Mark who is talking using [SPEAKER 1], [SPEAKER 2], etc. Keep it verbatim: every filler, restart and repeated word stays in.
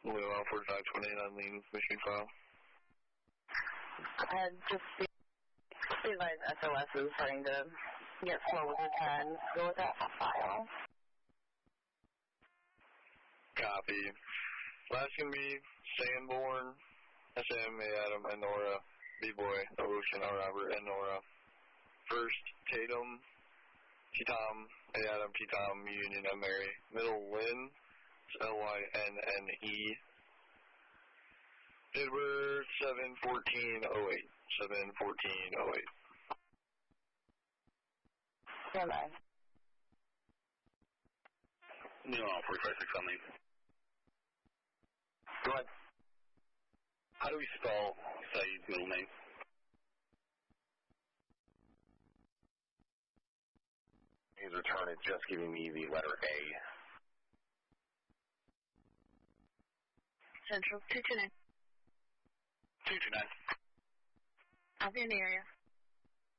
[SPEAKER 1] Lima forty-five twenty-nine lean machine file.
[SPEAKER 2] Uh, just the, the advised S O S is starting to get slow with his hand. Go with that file.
[SPEAKER 1] Copy. Last can be Sanborn, S M, A Adam, and Nora, B-Boy, Ocean, R Robert, and Nora. First, Tatum, T-Tom, A Adam, T-Tom, Union, and Mary. Middle, Lynn, L Y N N E. Edward, seven fourteen oh eight. seven fourteen oh eight.
[SPEAKER 2] Stand by.
[SPEAKER 3] Neil, forty-five six on me.
[SPEAKER 1] Go ahead.
[SPEAKER 3] How do we spell Saeed's middle name?
[SPEAKER 4] His return is just giving me the letter A.
[SPEAKER 5] Central two two nine.
[SPEAKER 3] two two nine.
[SPEAKER 5] I'll be in the area.